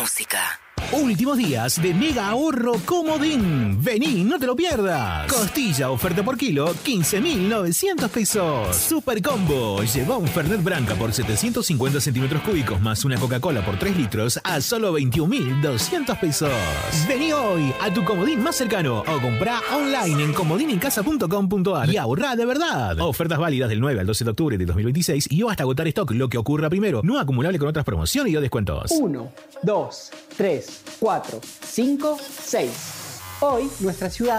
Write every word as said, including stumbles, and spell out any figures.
música. Últimos días de mega ahorro Comodín. Vení, no te lo pierdas. Costilla oferta por kilo, quince mil novecientos pesos. Super combo. Lleva un Fernet Branca por setecientos cincuenta centímetros cúbicos más una Coca-Cola por tres litros a solo veintiún mil doscientos pesos. Vení hoy a tu Comodín más cercano o comprá online en comodinencasa punto com punto ar y ahorrá de verdad. Ofertas válidas del nueve al doce de octubre de dos mil veintiséis y o hasta agotar stock, lo que ocurra primero. No acumulable con otras promociones y o descuentos. uno, dos, tres, cuatro, cinco, seis. Hoy nuestra ciudad